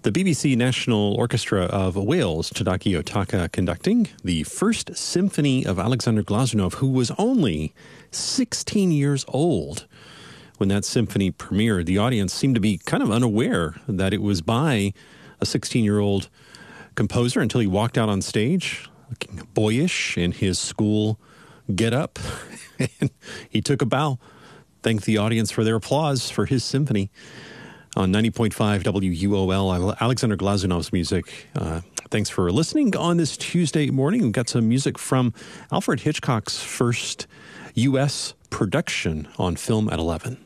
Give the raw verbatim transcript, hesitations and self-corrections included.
The B B C National Orchestra of Wales, Tadaki Otaka conducting the first symphony of Alexander Glazunov, who was only sixteen years old when that symphony premiered. The audience seemed to be kind of unaware that it was by a sixteen-year-old composer until he walked out on stage, looking boyish in his school get-up, and he took a bow, thanked the audience for their applause for his symphony. On ninety point five W U O L, Alexander Glazunov's music. Uh, thanks for listening on this Tuesday morning. We've got some music from Alfred Hitchcock's first U S production on film at eleven.